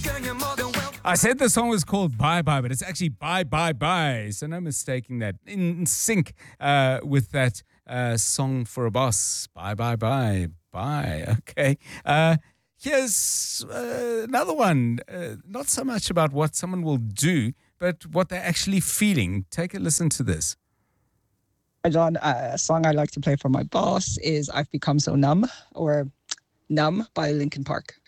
I said the song was called Bye Bye, but it's actually Bye Bye Bye. So no mistaking that. In sync with that song for a boss. Bye Bye Bye. Bye. Okay. Here's another one. Not so much about what someone will do, but what they're actually feeling. Take a listen to this. Hi, John. A song I like to play for my boss is I've Become So Numb, or Numb by Linkin Park.